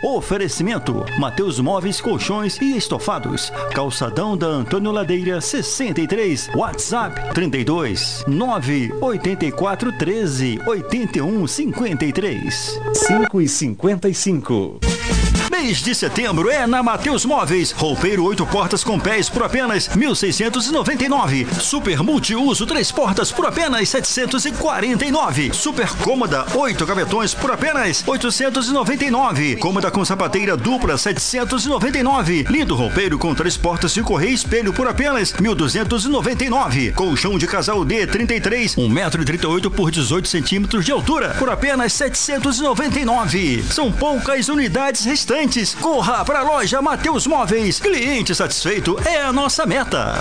Oferecimento: Mateus Móveis, Colchões e Estofados. Calçadão da Antônio Ladeira 63. WhatsApp 32 984 13 81 53. 5h55. Mês de setembro é na Mateus Móveis. Roupeiro 8 portas com pés por apenas 1.699. Super multiuso 3 portas por apenas 749. Super cômoda 8 gavetões por apenas 899. Cômoda com sapateira dupla 799. Lindo roupeiro com 3 portas de correia e espelho por apenas 1.299. Colchão de casal D 33, 1,38 m por 18 centímetros de altura por apenas 799. São poucas unidades restantes. Corra para a loja Mateus Móveis. Cliente satisfeito é a nossa meta.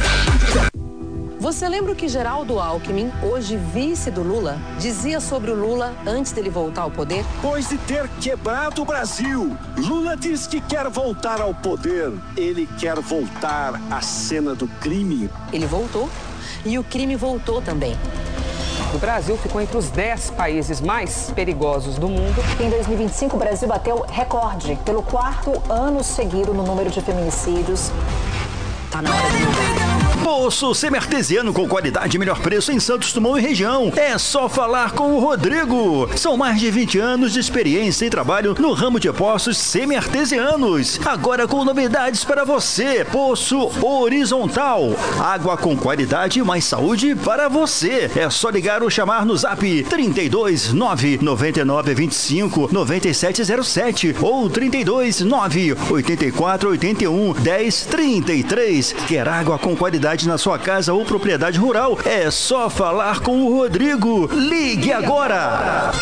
Você lembra o que Geraldo Alckmin, hoje vice do Lula, dizia sobre o Lula antes dele voltar ao poder? Depois de ter quebrado o Brasil, Lula diz que quer voltar ao poder. Ele quer voltar à cena do crime. Ele voltou e o crime voltou também. O Brasil ficou entre os 10 países mais perigosos do mundo. Em 2025, o Brasil bateu recorde pelo 4º ano seguido no número de feminicídios. Tá na hora de mudar. Poço semi-artesiano com qualidade e melhor preço em Santos Dumont e região. É só falar com o Rodrigo. São mais de 20 anos de experiência e trabalho no ramo de poços semi-artesianos. Agora com novidades para você. Poço horizontal. Água com qualidade e mais saúde para você. É só ligar ou chamar no zap 32 999 25 9707 ou 32 9 84 81 10 33. Quer água com qualidade na sua casa ou propriedade rural? É só falar com o Rodrigo. Ligue agora!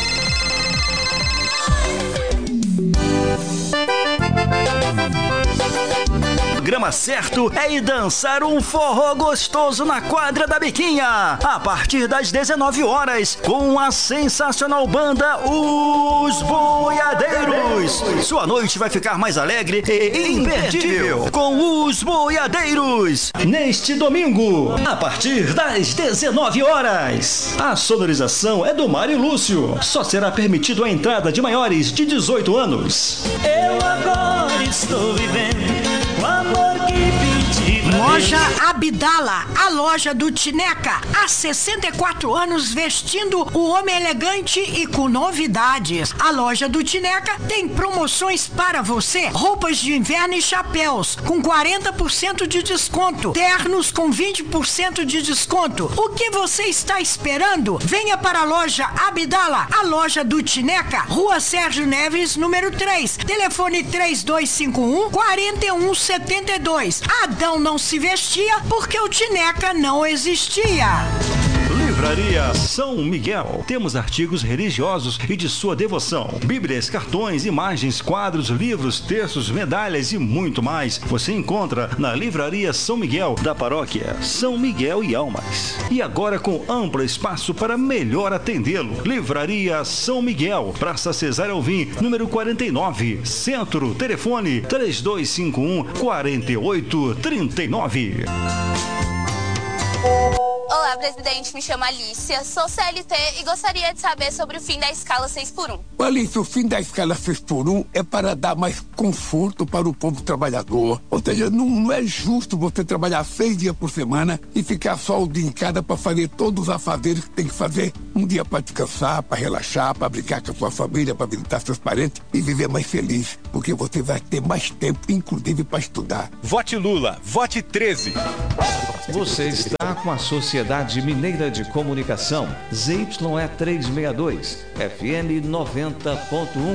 O programa certo é ir dançar um forró gostoso na quadra da Biquinha, a partir das 19 horas, com a sensacional banda Os Boiadeiros. Sua noite vai ficar mais alegre e imperdível com Os Boiadeiros. Neste domingo, a partir das 19 horas. A sonorização é do Mário Lúcio. Só será permitido a entrada de maiores de 18 anos. Eu agora estou vivendo o amor que pedi pra Loja Abdala, a loja do Tineca, há 64 anos vestindo o homem elegante e com novidades. A loja do Tineca tem promoções para você: roupas de inverno e chapéus com 40% de desconto, ternos com 20% de desconto. O que você está esperando? Venha para a loja Abdala, a loja do Tineca, Rua Sérgio Neves, número 3, telefone 3251-4172. Adão não se vestia porque o Tineca não existia. Livraria São Miguel. Temos artigos religiosos e de sua devoção. Bíblias, cartões, imagens, quadros, livros, textos, medalhas e muito mais. Você encontra na Livraria São Miguel, da paróquia São Miguel e Almas. E agora com amplo espaço para melhor atendê-lo. Livraria São Miguel, Praça Cesário Alvim, número 49, Centro. Telefone 3251-4839. Olá, presidente. Me chamo Alicia, sou CLT e gostaria de saber sobre o fim da escala 6x1. Alicia, o fim da escala 6x1 é para dar mais conforto para o povo trabalhador. Ou seja, não é justo você trabalhar 6 dias por semana e ficar só o dia em casa para fazer todos os afazeres que tem que fazer. Um dia para descansar, para relaxar, para brincar com a sua família, para visitar seus parentes e viver mais feliz. Porque você vai ter mais tempo, inclusive, para estudar. Vote Lula, vote 13. Você está com a Sociedade Mineira de Comunicação, ZYE 362, FM 90.1.